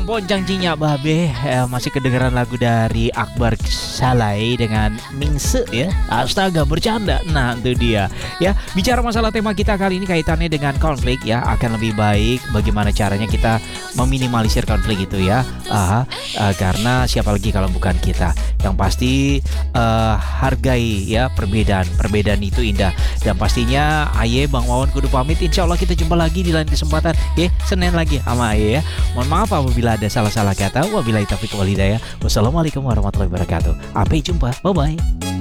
poncang cinya babe, masih kedengeran lagu dari Akbar Salai dengan Ningse ya. Astaga, bercanda. Nah, itu dia. Ya, bicara masalah tema kita kali ini kaitannya dengan konflik ya, akan lebih baik bagaimana caranya kita meminimalisir konflik itu ya. Karena siapa lagi kalau bukan kita. Yang pasti hargai ya perbedaan. Perbedaan itu indah. Dan pastinya Aye Bang Wawan kudu pamit. Insya Allah kita jumpa lagi di lain kesempatan ya, Senin lagi sama Aye ya. Mohon maaf apabila ada salah-salah kata. Wabillahi taufiq wal hidayah. Wassalamualaikum warahmatullahi wabarakatuh. Sampai jumpa. Bye bye.